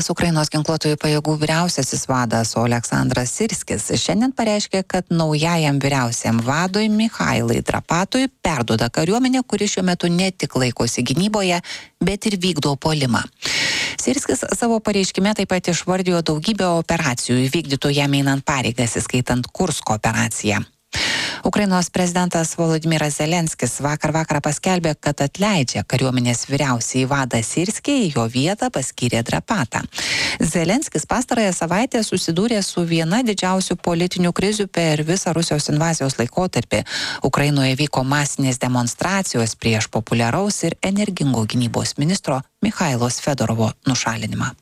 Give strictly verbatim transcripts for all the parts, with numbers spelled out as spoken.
Ukrainos ginkluotojų pajėgų vyriausiasis vadas Oleksandras Sirskis šiandien pareiškė, kad naujajam vyriausiam vadui Michailui Drapatui perduoda kariuomenę, kuri šiuo metu ne tik laikosi gynyboje, bet ir vykdo puolimą. Sirskis savo pareiškime taip pat išvardijo daugybę operacijų įvykdytų jam einant pareigas, įskaitant Kursko operaciją. Ukrainos prezidentas Volodymyras Zelenskis vakar vakarą paskelbė, kad atleidžia kariuomenės vyriausiąjį vadą Sirskį, į jo vietą paskyrė Drapatą. Zelenskis pastarąją savaitę susidūrė su viena didžiausių politinių krizių per visą Rusijos invazijos laikotarpį. Ukrainoje vyko masinės demonstracijos prieš populiaraus ir energingo gynybos ministro Michailo Fedorovo nušalinimą.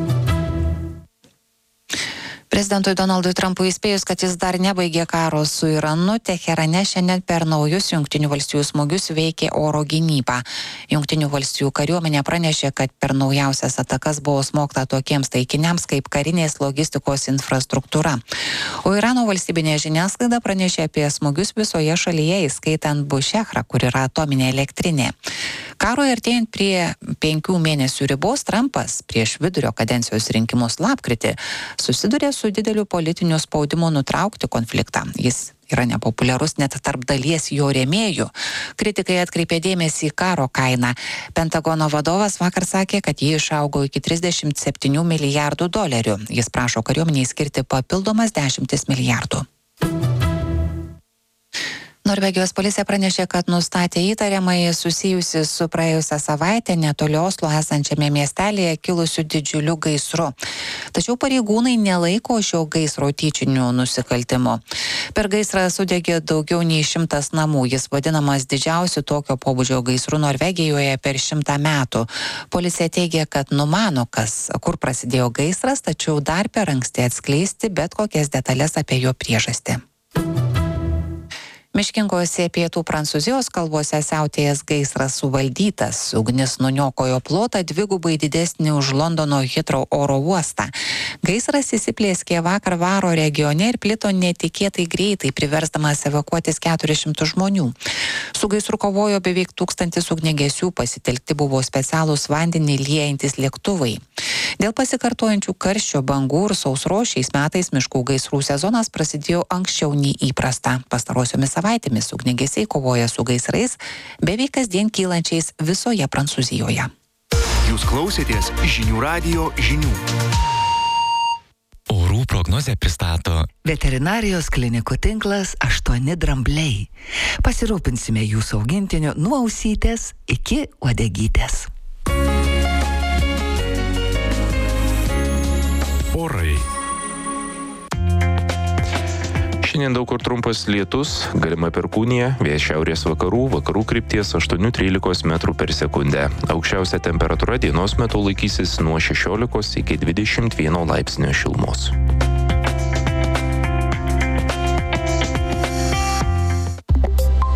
Prezidentui Donaldui Trumpui įspėjus, kad jis dar nebaigė karo su Iranu, Teherane šiandien per naujus Jungtinių valstijų smūgius veikė oro gynyba. Jungtinių valstijų kariuomenė pranešė, kad per naujausias atakas buvo smogta tokiems taikiniams kaip karinės logistikos infrastruktūra. O Irano valstybinė žiniasklaida pranešė apie smūgius visoje šalyje, įskaitant Bušehrą, kur yra atominė elektrinė. Karui artėjant prie penkių mėnesių ribos, Trumpas prieš vidurio kadencijos rinkimus lapkritį susidūrė su dideliu politiniu spaudimu nutraukti konfliktą. Jis yra nepopuliarus net tarp dalies jo rėmėjų. Kritikai atkreipė dėmesį į karo kainą. Pentagono vadovas vakar sakė, kad ji išaugo iki trisdešimt septynių milijardų dolerių. Jis prašo kariuomeniai skirti papildomas dešimtis milijardų. Norvegijos policija pranešė, kad nustatė įtariamąjį susijusi su praėjusią savaitę netoli Oslo esančiame miestelėje kilusiu didžiuliu gaisru. Tačiau pareigūnai nelaiko šio gaisro tyčiniu nusikaltimu. Per gaisrą sudegė daugiau nei šimtas namų. Jis vadinamas didžiausiu tokio pobūdžio gaisru Norvegijoje per šimtą metų. Policija teigia, kad numano, kas, kur prasidėjo gaisras, tačiau dar per anksti atskleisti bet kokias detalės apie jo priežastį. Miškingose pietų Prancūzijos kalvose siautėjęs gaisras suvaldytas. Ugnis nuniokojo plotą dvigubai didesnį už Londono Heathrow oro uostą. Gaisras įsiplėskė vakar Varo regione ir plito netikėtai greitai, priversdamas evakuotis keturis šimtus žmonių. Su gaisru kovojo beveik tūkstantis ugniagesių, pasitelkti buvo specialūs vandenį liejantis lėktuvai. Dėl pasikartojančių karščio bangų ir sausros šiais metais miškų gaisrų sezonas prasidėjo anksčiau nei įprasta. Pastarosiomis savaitėmis ugniagesiai kovoja su gaisrais beveik kasdien kylančiais visoje Prancūzijoje. Jūs klausėtės žinių radijo žinių. Orų prognozę pristato veterinarijos klinikų tinklas aštuoni drambliai. Pasirūpinsime jūsų augintiniu nuo ausytės iki uodegytės. Orai. Šiandien daug kur trumpas lietus, galima perkūnija, vėjas šiaurės vakarų, vakarų krypties aštuoni trylika metrų per sekundę. Aukščiausia temperatūra dienos metu laikysis nuo šešiolikos iki dvidešimt vieno laipsnio šilumos.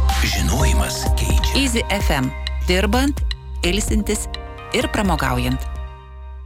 Žinojimas keičia. Easy F M. Dirbant, ilsintis ir pramogaujant.